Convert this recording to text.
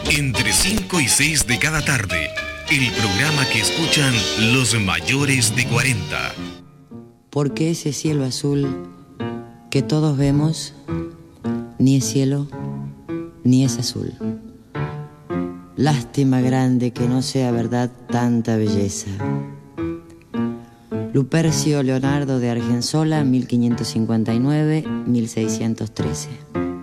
Entre 5 y 6 de cada tarde, el programa que escuchan los mayores de 40. Porque ese cielo azul que todos vemos ni es cielo ni es azul. Lástima grande que no sea verdad tanta belleza. Lupercio Leonardo de Argensola, 1559-1613.